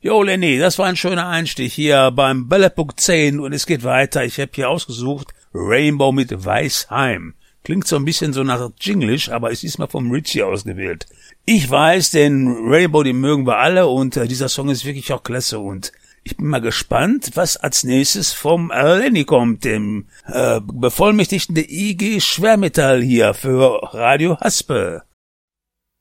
Jo, Lenny, das war ein schöner Einstieg hier beim Bällebug 10 und es geht weiter. Ich habe hier ausgesucht Rainbow mit Weisheim. Klingt so ein bisschen so nach Jinglish, aber es ist mal vom Richie ausgewählt. Ich weiß, den Rainbow, den mögen wir alle und dieser Song ist wirklich auch klasse und ich bin mal gespannt, was als nächstes vom Lenny kommt, dem bevollmächtigten der IG Schwermetall hier für Radio Haspe.